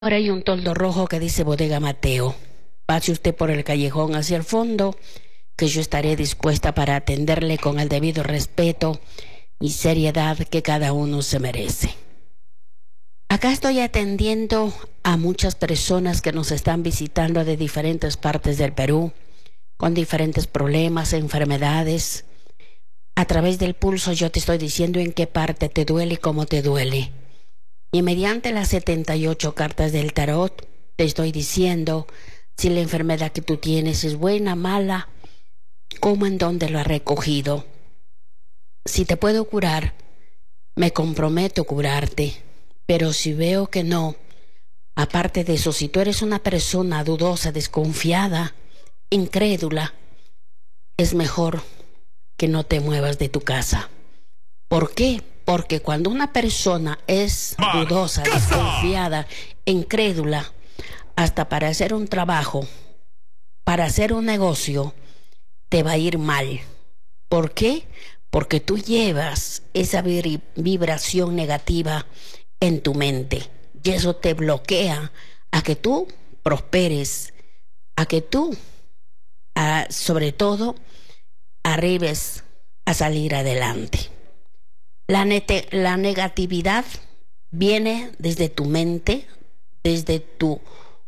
Ahora hay un toldo rojo que dice Bodega Mateo. Pase usted por el callejón hacia el fondo, que yo estaré dispuesta para atenderle con el debido respeto y seriedad que cada uno se merece. Acá estoy atendiendo a muchas personas que nos están visitando de diferentes partes del Perú, con diferentes problemas, enfermedades. A través del pulso yo te estoy diciendo en qué parte te duele y cómo te duele. Y mediante las 78 cartas del tarot, te estoy diciendo si la enfermedad que tú tienes es buena, mala, cómo, en dónde lo has recogido. Si te puedo curar, me comprometo a curarte. Pero si veo que no, aparte de eso, si tú eres una persona dudosa, desconfiada, incrédula, es mejor que no te muevas de tu casa. ¿Por qué? Porque cuando una persona es dudosa, desconfiada, incrédula, hasta para hacer un trabajo, para hacer un negocio, te va a ir mal. ¿Por qué? Porque tú llevas esa vibración negativa en tu mente y eso te bloquea a que tú prosperes, a que tú, sobre todo, arribes a salir adelante. La negatividad viene desde tu mente, desde tu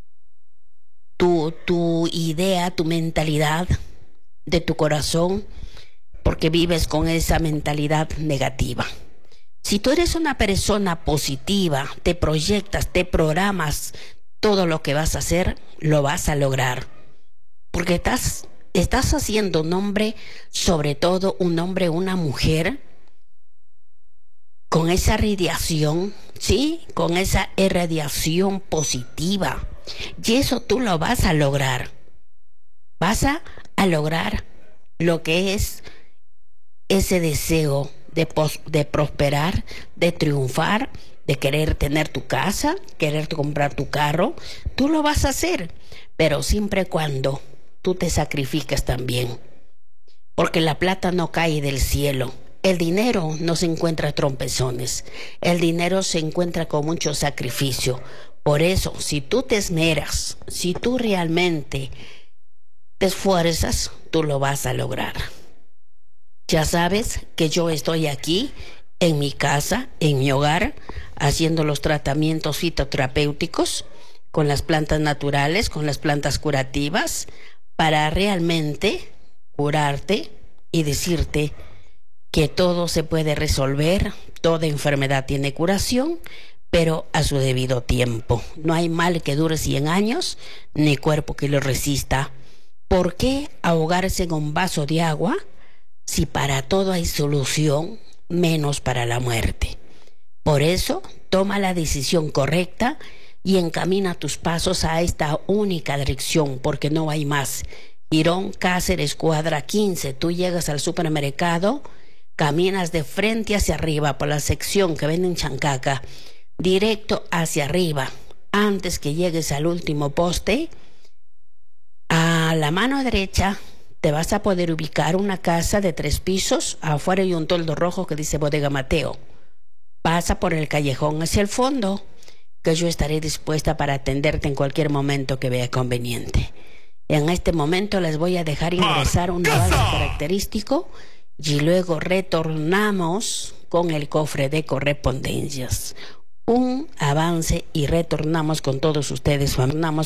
idea, tu mentalidad, de tu corazón, porque vives con esa mentalidad negativa. Si tú eres una persona positiva, te proyectas, te programas, todo lo que vas a hacer, lo vas a lograr. Porque estás haciendo un hombre, sobre todo un hombre, una mujer, con esa radiación, ¿sí? Con esa irradiación positiva. Y eso tú lo vas a lograr. Vas a lograr lo que es ese deseo de prosperar, de triunfar, de querer tener tu casa, querer comprar tu carro. Tú lo vas a hacer, pero siempre cuando tú te sacrificas también. Porque la plata no cae del cielo. El dinero no se encuentra a trompezones. El dinero se encuentra con mucho sacrificio. Por eso, si tú te esmeras, si tú realmente te esfuerzas, tú lo vas a lograr. Ya sabes que yo estoy aquí, en mi casa, en mi hogar, haciendo los tratamientos fitoterapéuticos con las plantas naturales, con las plantas curativas, para realmente curarte y decirte que todo se puede resolver, toda enfermedad tiene curación, pero a su debido tiempo. No hay mal que dure 100 años, ni cuerpo que lo resista. ¿Por qué ahogarse en un vaso de agua si para todo hay solución, menos para la muerte? Por eso, toma la decisión correcta y encamina tus pasos a esta única dirección, porque no hay más. Girón Cáceres, cuadra 15, tú llegas al supermercado, caminas de frente hacia arriba por la sección que venden chancaca, directo hacia arriba, antes que llegues al último poste, a la mano derecha te vas a poder ubicar una casa de 3 pisos, afuera hay un toldo rojo que dice Bodega Mateo. Pasa por el callejón hacia el fondo, que yo estaré dispuesta para atenderte en cualquier momento que vea conveniente. En este momento les voy a dejar ingresar un avance característico y luego retornamos con el cofre de correspondencias. Un avance y retornamos con todos ustedes.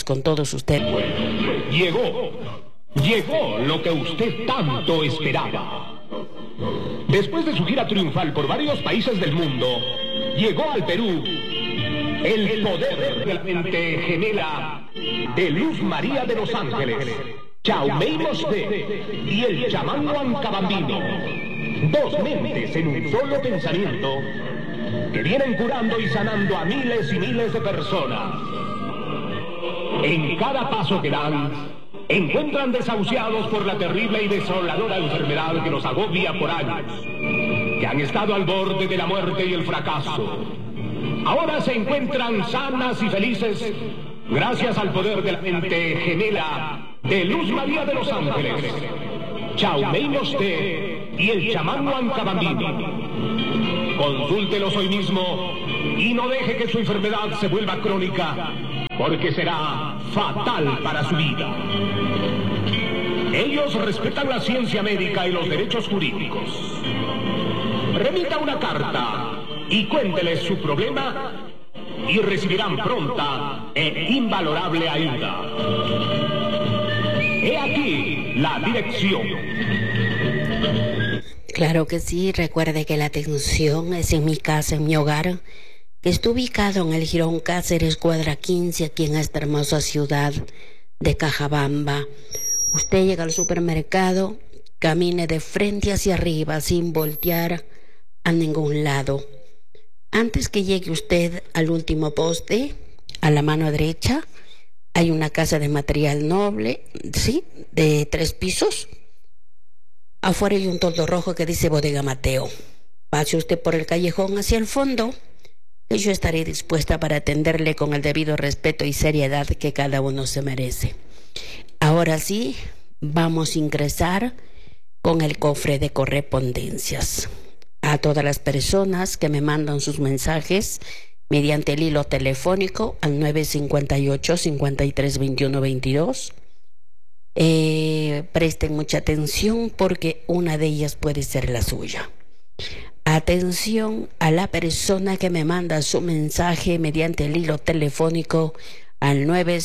Llegó lo que usted tanto esperaba. Después de su gira triunfal por varios países del mundo, llegó al Perú el poder de la mente gemela de Luz María de los Ángeles, Chaume Mosté y el chamán Huancabambino. 2 mentes en un solo pensamiento que vienen curando y sanando a miles y miles de personas. En cada paso que dan, encuentran desahuciados por la terrible y desoladora enfermedad que los agobia por años, que han estado al borde de la muerte y el fracaso. Ahora se encuentran sanas y felices gracias al poder de la mente gemela de Luz María de los Ángeles, Chaume Mosté y el chamán Huancabambino. Consúltelos hoy mismo y no deje que su enfermedad se vuelva crónica, porque será fatal para su vida. Ellos respetan la ciencia médica y los derechos jurídicos. Remita una carta y cuénteles su problema y recibirán pronta e invalorable ayuda. He aquí la dirección. Claro que sí, recuerde que la atención es en mi casa, en mi hogar, que está ubicado en el Jirón Cáceres, cuadra 15, aquí en esta hermosa ciudad de Cajabamba. Usted llega al supermercado, camine de frente hacia arriba sin voltear a ningún lado. Antes que llegue usted al último poste, a la mano derecha, hay una casa de material noble, ¿sí?, de 3 pisos. Afuera hay un toldo rojo que dice Bodega Mateo. Pase usted por el callejón hacia el fondo y yo estaré dispuesta para atenderle con el debido respeto y seriedad que cada uno se merece. Ahora sí, vamos a ingresar con el cofre de correspondencias. A todas las personas que me mandan sus mensajes mediante el hilo telefónico al 958-5321-22. Presten mucha atención porque una de ellas puede ser la suya. Atención a la persona que me manda su mensaje mediante el hilo telefónico al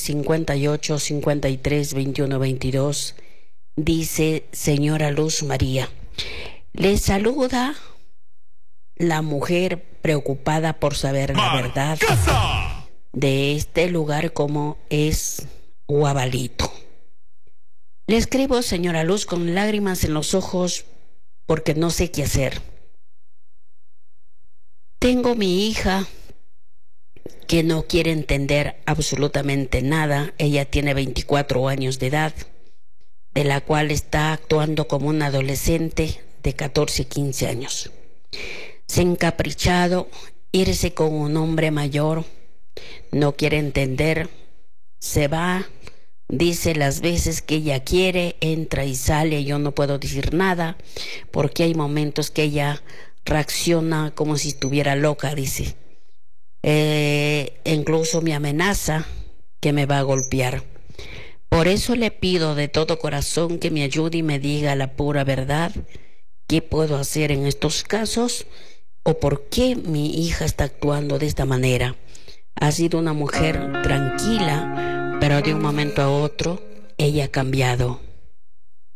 958-5321-22. Dice: señora Luz María, le saluda la mujer preocupada por saber la verdad de este lugar como es Guabalito. Le escribo, señora Luz, con lágrimas en los ojos porque no sé qué hacer. Tengo mi hija que no quiere entender absolutamente nada. Ella tiene 24 años de edad, de la cual está actuando como una adolescente de 14, 15 años. Se ha encaprichado irse con un hombre mayor, no quiere entender, se va, dice las veces que ella quiere, entra y sale, yo no puedo decir nada, porque hay momentos que ella reacciona como si estuviera loca, dice. Incluso me amenaza que me va a golpear. Por eso le pido de todo corazón que me ayude y me diga la pura verdad. ¿Qué puedo hacer en estos casos? ¿O por qué mi hija está actuando de esta manera? Ha sido una mujer tranquila, pero de un momento a otro ella ha cambiado.